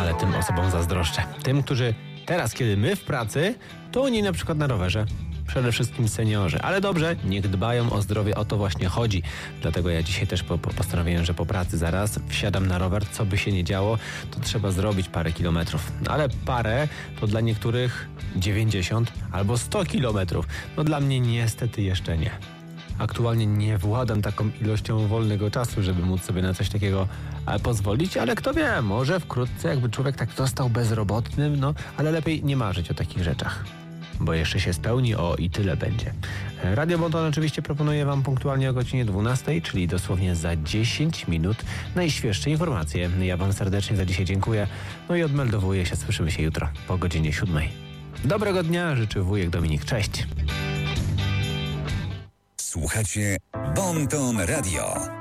ale tym osobom zazdroszczę. Tym, którzy teraz, kiedy my w pracy, to oni na przykład na rowerze. Przede wszystkim seniorzy. Ale dobrze, niech dbają o zdrowie, o to właśnie chodzi. Dlatego ja dzisiaj też postanowiłem, że po pracy zaraz wsiadam na rower. Co by się nie działo, to trzeba zrobić parę kilometrów. Ale parę to dla niektórych 90 albo 100 kilometrów. No dla mnie niestety jeszcze nie. Aktualnie nie władam taką ilością wolnego czasu, żeby móc sobie na coś takiego pozwolić, ale kto wie, może wkrótce jakby człowiek tak został bezrobotnym, no ale lepiej nie marzyć o takich rzeczach. Bo jeszcze się spełni, i tyle będzie. Radio Bonton oczywiście proponuje Wam punktualnie o godzinie 12, czyli dosłownie za 10 minut najświeższe informacje. Ja Wam serdecznie za dzisiaj dziękuję. No i odmeldowuję się, słyszymy się jutro po godzinie 7. Dobrego dnia, życzy wujek Dominik. Cześć! Słuchacie Bonton Radio.